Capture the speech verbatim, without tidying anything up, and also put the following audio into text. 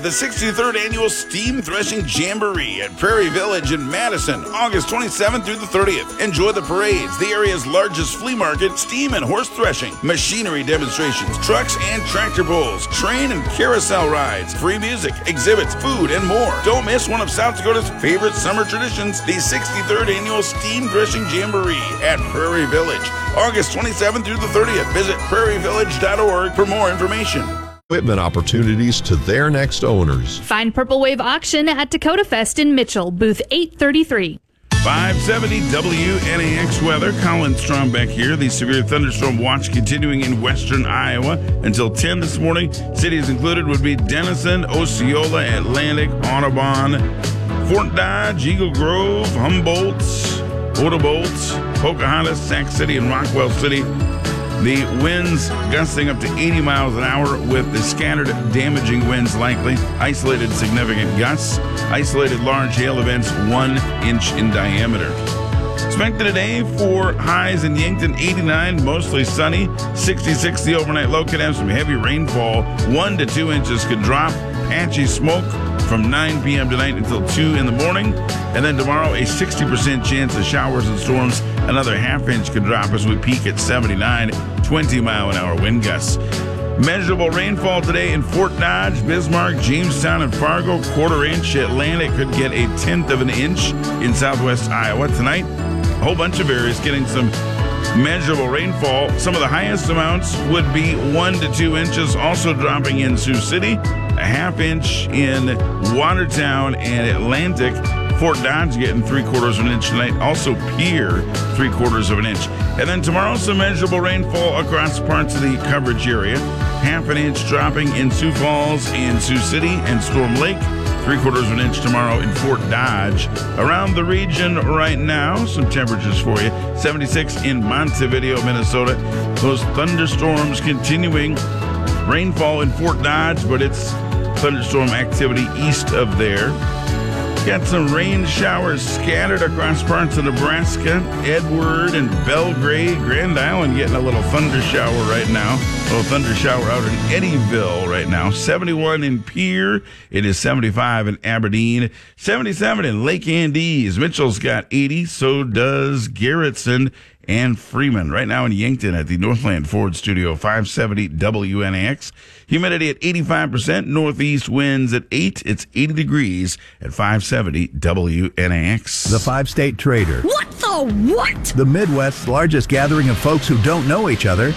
The sixty-third Annual Steam Threshing Jamboree at Prairie Village in Madison, August twenty-seventh through the thirtieth. Enjoy the parades, the area's largest flea market, steam and horse threshing, machinery demonstrations, trucks and tractor pulls, train and carousel rides, free music, exhibits, food, and more. Don't miss one of South Dakota's favorite summer traditions, the sixty-third Annual Steam Threshing Jamboree at Prairie Village, August twenty-seventh through the thirtieth. Visit prairie village dot org for more information. Equipment opportunities to their next owners. Find Purple Wave Auction at Dakota Fest in Mitchell, booth eight thirty-three. five seventy W N A X weather. Colin Strombeck here. The severe thunderstorm watch continuing in western Iowa until ten this morning. Cities included would be Denison, Osceola, Atlantic, Audubon, Fort Dodge, Eagle Grove, Humboldt, Odabolt, Pocahontas, Sac City, and Rockwell City. The winds gusting up to eighty miles an hour with the scattered damaging winds likely. Isolated significant gusts. Isolated large hail events one inch in diameter. Expected today for highs in Yankton, eighty-nine, mostly sunny. sixty-six the overnight low. Could have some heavy rainfall. One to two inches could drop. Patchy smoke from nine p.m. tonight until two in the morning. And then tomorrow, a sixty percent chance of showers and storms. Another half inch could drop as we peak at seventy-nine, twenty mile an hour wind gusts. Measurable rainfall today in Fort Dodge, Bismarck, Jamestown, and Fargo. Quarter inch. Atlantic could get a tenth of an inch in southwest Iowa tonight. A whole bunch of areas getting some measurable rainfall. Some of the highest amounts would be one to two inches. Also dropping in Sioux City, a half inch in Watertown and Atlantic. Fort Dodge getting three quarters of an inch tonight. Also Pierre, three quarters of an inch. And then tomorrow, some measurable rainfall across parts of the coverage area. Half an inch dropping in Sioux Falls and Sioux City and Storm Lake. Three quarters of an inch tomorrow in Fort Dodge. Around the region right now, some temperatures for you. seventy-six in Montevideo, Minnesota. Those thunderstorms continuing. Rainfall in Fort Dodge, but it's thunderstorm activity east of there. Got some rain showers scattered across parts of Nebraska. Edward and Belgrade, Grand Island getting a little thunder shower right now. A little thunder shower out in Eddyville right now. seventy-one in Pierre. It is seventy-five in Aberdeen. seventy-seven in Lake Andes. Mitchell's got eighty. So does Garrettson and Freeman. Right now in Yankton at the Northland Ford Studio, five seventy W N A X. Humidity at eighty-five percent. Northeast winds at eight. It's eighty degrees at five seventy W N A X. The Five-State Trader. What the what? The Midwest's largest gathering of folks who don't know each other